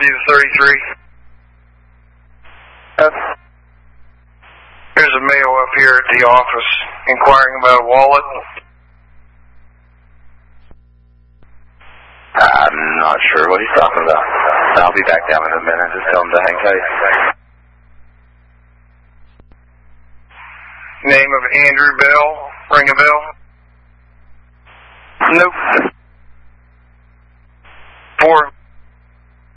40 to 33. There's a male up here at the office inquiring about a wallet. I'm not sure what he's talking about. I'll be back down in a minute. Just tell him to hang tight. Name of Andrew Bell. Ring a bell? Nope. 4